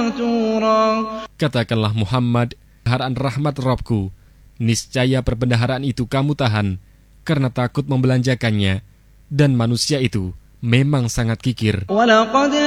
قنطورا. Katakanlah Muhammad, perbendaharaan rahmat Rabbku, niscaya perbendaharaan itu kamu tahan karena takut membelanjakannya, dan manusia itu memang sangat kikir. ولقد